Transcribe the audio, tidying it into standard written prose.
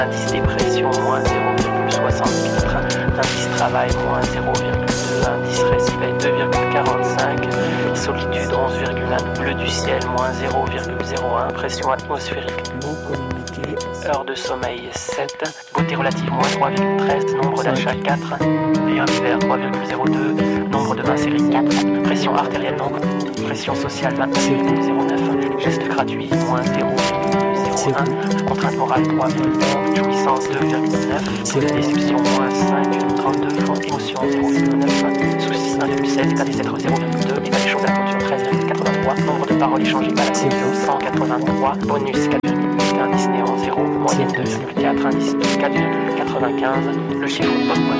Indice dépression, moins 0,64. Indice travail, moins 0,2. Indice respect, 2,45. Solitude, 11,1. Bleu du ciel, moins 0,01. Pression atmosphérique non communiquée. Heure de sommeil, 7. Beauté relative, moins 3,13. Nombre d'achats, 4. Rayon hiver, 3,02. Nombre de mains, série 4. Pression artérielle, non. Pression sociale, 29,09. Geste gratuit, moins 0,01. Contrainte morale, 3,30. Jouissance, 2,9. Déception, moins 5,32. Émotion, 0,9. Soucis, 1,16. État des êtres, 0,2. État des choses à culture, 13,83. Nombre de paroles échangées, pas la 183. Bonus, 4,8. Indice néant, 0. Moyenne, 2,4. Indice 4,95. Le chiffre post-bonus.